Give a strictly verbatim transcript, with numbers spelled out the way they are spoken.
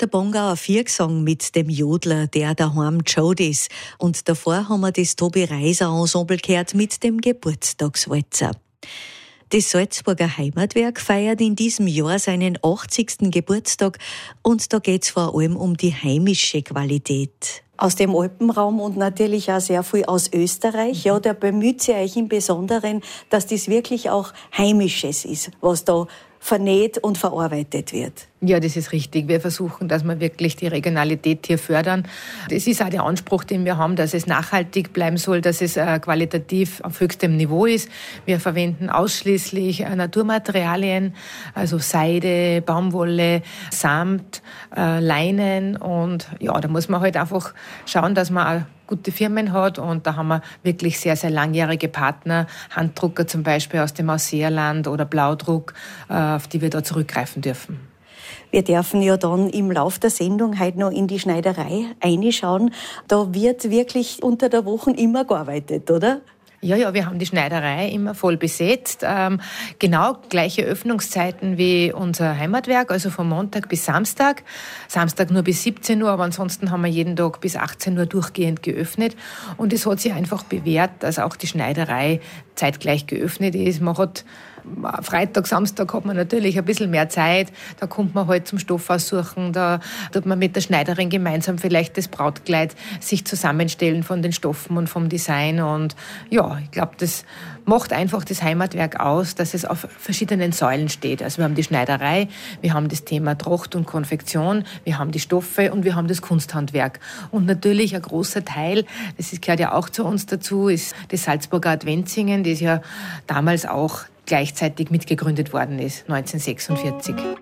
der Bongauer Viergesang mit dem Jodler, der daheim Jodis. Und davor haben wir das Tobi Reiser Ensemble gehört mit dem Geburtstagswalzer. Das Salzburger Heimatwerk feiert in diesem Jahr seinen achtzigsten Geburtstag und da geht es vor allem um die heimische Qualität. Aus dem Alpenraum und natürlich auch sehr viel aus Österreich. Ja, da bemüht ihr euch im Besonderen, dass das wirklich auch Heimisches ist, was da vernäht und verarbeitet wird. Ja, das ist richtig. Wir versuchen, dass wir wirklich die Regionalität hier fördern. Das ist auch der Anspruch, den wir haben, dass es nachhaltig bleiben soll, dass es äh, qualitativ auf höchstem Niveau ist. Wir verwenden ausschließlich äh, Naturmaterialien, also Seide, Baumwolle, Samt, äh, Leinen. Und ja, da muss man halt einfach schauen, dass man auch gute Firmen hat, und da haben wir wirklich sehr, sehr langjährige Partner, Handdrucker zum Beispiel aus dem Ausseerland oder Blaudruck, auf die wir da zurückgreifen dürfen. Wir dürfen ja dann im Lauf der Sendung heute noch in die Schneiderei reinschauen. Da wird wirklich unter der Woche immer gearbeitet, oder? Ja, ja, wir haben die Schneiderei immer voll besetzt. Ähm, genau gleiche Öffnungszeiten wie unser Heimatwerk, also von Montag bis Samstag. Samstag nur bis siebzehn Uhr, aber ansonsten haben wir jeden Tag bis achtzehn Uhr durchgehend geöffnet. Und es hat sich einfach bewährt, dass auch die Schneiderei zeitgleich geöffnet ist. Man hat Freitag, Samstag hat man natürlich ein bisschen mehr Zeit. Da kommt man halt zum Stoff aussuchen. Da tut man mit der Schneiderin gemeinsam vielleicht das Brautkleid sich zusammenstellen von den Stoffen und vom Design. Und ja, ich glaube, das macht einfach das Heimatwerk aus, dass es auf verschiedenen Säulen steht. Also wir haben die Schneiderei, wir haben das Thema Tracht und Konfektion, wir haben die Stoffe und wir haben das Kunsthandwerk. Und natürlich ein großer Teil, das gehört ja auch zu uns dazu, ist das Salzburger Advenzingen, das ja damals auch gleichzeitig mitgegründet worden ist, neunzehnhundertsechsundvierzig.